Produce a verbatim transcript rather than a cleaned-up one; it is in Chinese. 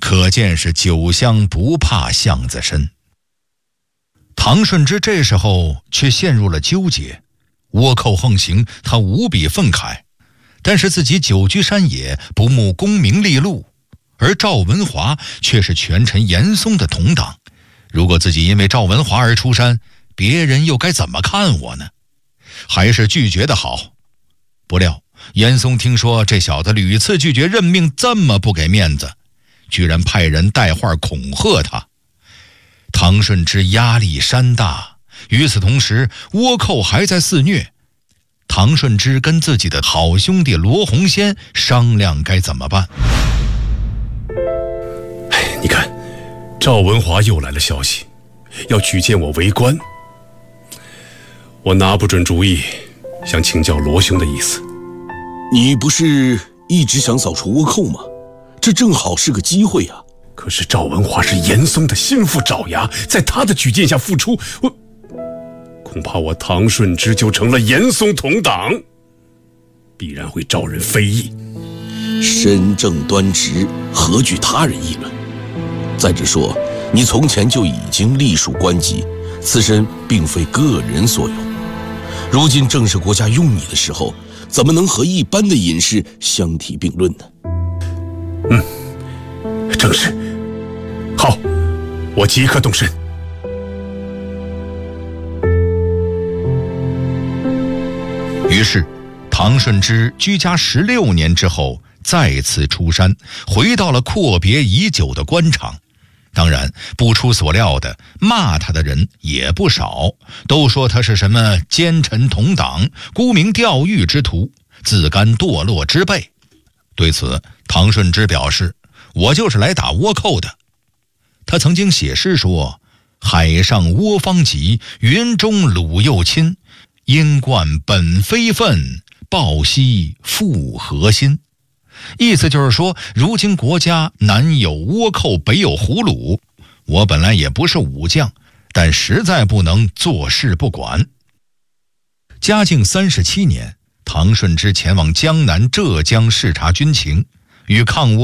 可见是酒香不怕巷子深。唐顺之这时候却陷入了纠结，倭寇横行，他无比愤慨，但是自己久居山野，不慕功名利禄，而赵文华却是权臣严嵩的同党，如果自己因为赵文华而出山，别人又该怎么看我呢？还是拒绝的好。不料严嵩听说这小子屡次拒绝任命，这么不给面子，居然派人带话恐吓他。唐顺之压力山大，与此同时倭寇还在肆虐。唐顺之跟自己的好兄弟罗洪先商量该怎么办。 你看，赵文华又来了消息，要举荐我为官。我拿不准主意，想请教罗兄的意思。 你不是一直想扫除倭寇吗？这正好是个机会啊。 可是赵文华是严嵩的心腹爪牙，在他的举荐下复出，我恐怕我唐顺之就成了严嵩同党，必然会招人非议。 身正端直，何惧他人议论？再者说，你从前就已经隶属官籍，此身并非个人所有。如今正是国家用你的时候，怎么能和一般的隐士相提并论呢？ 嗯，正是。好，我即刻动身。 于是唐顺之居家十六年之后再次出山，回到了阔别已久的官场。当然不出所料的，骂他的人也不少，都说他是什么奸臣同党、沽名钓誉之徒、自甘堕落之辈。对此唐顺之表示，我就是来打倭寇的。他曾经写诗说，海上倭方急，云中虏又侵，鹰冠本非愤，抱膝复何心。意思就是说，如今国家南有倭寇，北有胡虏，我本来也不是武将，但实在不能坐视不管。嘉靖三十七年，唐顺之前往江南、浙江视察军情，与抗倭